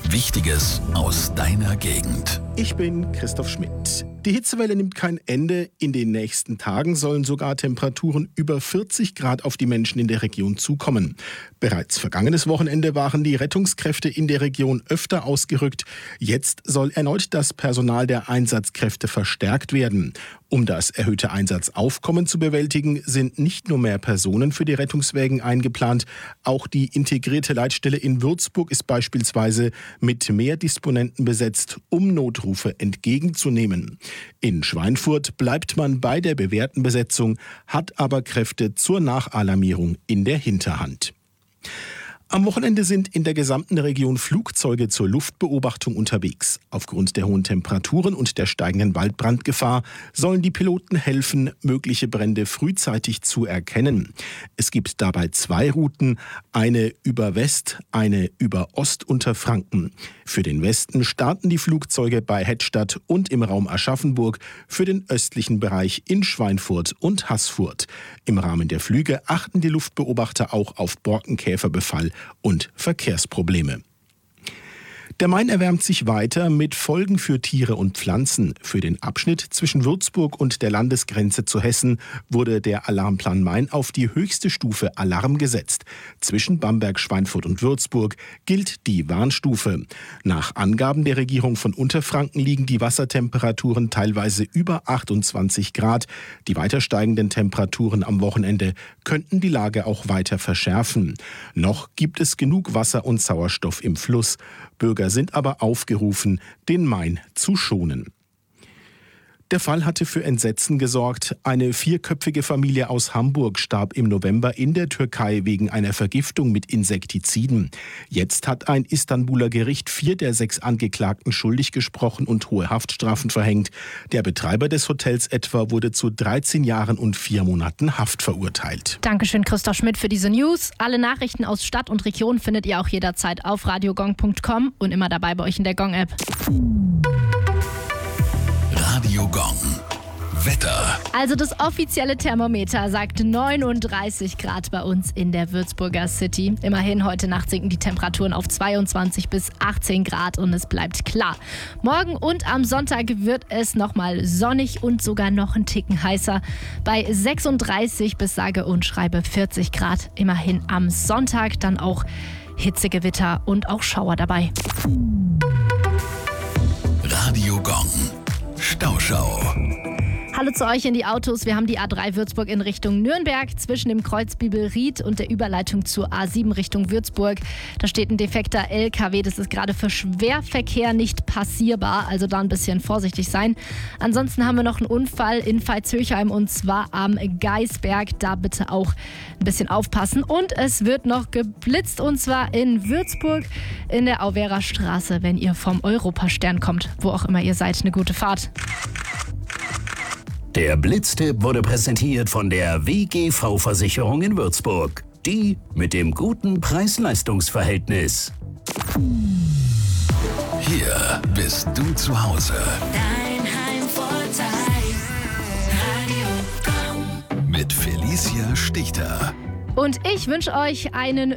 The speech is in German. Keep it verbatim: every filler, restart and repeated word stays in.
Wichtiges aus deiner Gegend. Ich bin Christoph Schmidt. Die Hitzewelle nimmt kein Ende. In den nächsten Tagen sollen sogar Temperaturen über vierzig Grad auf die Menschen in der Region zukommen. Bereits vergangenes Wochenende waren die Rettungskräfte in der Region öfter ausgerückt. Jetzt soll erneut das Personal der Einsatzkräfte verstärkt werden. Um das erhöhte Einsatzaufkommen zu bewältigen, sind nicht nur mehr Personen für die Rettungswägen eingeplant. Auch die integrierte Leitstelle in Würzburg ist beispielsweise mit mehr Disponenten besetzt, um Notrufe entgegenzunehmen. In Schweinfurt bleibt man bei der bewährten Besetzung, hat aber Kräfte zur Nachalarmierung in der Hinterhand. Am Wochenende sind in der gesamten Region Flugzeuge zur Luftbeobachtung unterwegs. Aufgrund der hohen Temperaturen und der steigenden Waldbrandgefahr sollen die Piloten helfen, mögliche Brände frühzeitig zu erkennen. Es gibt dabei zwei Routen, eine über West, eine über Ostunterfranken. Für den Westen starten die Flugzeuge bei Hettstadt und im Raum Aschaffenburg, für den östlichen Bereich in Schweinfurt und Haßfurt. Im Rahmen der Flüge achten die Luftbeobachter auch auf Borkenkäferbefall und Verkehrsprobleme. Der Main erwärmt sich weiter mit Folgen für Tiere und Pflanzen. Für den Abschnitt zwischen Würzburg und der Landesgrenze zu Hessen wurde der Alarmplan Main auf die höchste Stufe Alarm gesetzt. Zwischen Bamberg, Schweinfurt und Würzburg gilt die Warnstufe. Nach Angaben der Regierung von Unterfranken liegen die Wassertemperaturen teilweise über achtundzwanzig Grad. Die weiter steigenden Temperaturen am Wochenende könnten die Lage auch weiter verschärfen. Noch gibt es genug Wasser und Sauerstoff im Fluss. Bürger sind aber aufgerufen, den Main zu schonen. Der Fall hatte für Entsetzen gesorgt. Eine vierköpfige Familie aus Hamburg starb im November in der Türkei wegen einer Vergiftung mit Insektiziden. Jetzt hat ein Istanbuler Gericht vier der sechs Angeklagten schuldig gesprochen und hohe Haftstrafen verhängt. Der Betreiber des Hotels etwa wurde zu dreizehn Jahren und vier Monaten Haft verurteilt. Dankeschön, Christoph Schmidt, für diese News. Alle Nachrichten aus Stadt und Region findet ihr auch jederzeit auf radiogong punkt com und immer dabei bei euch in der Gong-App. Radio Gong. Wetter. Also das offizielle Thermometer sagt neununddreißig Grad bei uns in der Würzburger City. Immerhin, heute Nacht sinken die Temperaturen auf zweiundzwanzig bis achtzehn Grad und es bleibt klar. Morgen und am Sonntag wird es nochmal sonnig und sogar noch einen Ticken heißer. Bei sechsunddreißig bis sage und schreibe vierzig Grad. Immerhin am Sonntag dann auch Hitzegewitter und auch Schauer dabei. Radio Gong. Stauschau. Hallo zu euch in die Autos. Wir haben die A drei Würzburg in Richtung Nürnberg zwischen dem Kreuz Bibelried und der Überleitung zur A sieben Richtung Würzburg. Da steht ein defekter L K W. Das ist gerade für Schwerverkehr nicht passierbar, also da ein bisschen vorsichtig sein. Ansonsten haben wir noch einen Unfall in Veitshöchheim und zwar am Geisberg. Da bitte auch ein bisschen aufpassen. Und es wird noch geblitzt und zwar in Würzburg in der Auwerer Straße, wenn ihr vom Europastern kommt. Wo auch immer ihr seid, eine gute Fahrt. Der Blitztipp wurde präsentiert von der W G V-Versicherung in Würzburg. Die mit dem guten Preis-Leistungs-Verhältnis. Hier bist du zu Hause. Dein Heimvorteil. Radio Gong. Mit Felicia Stichter. Und ich wünsche euch einen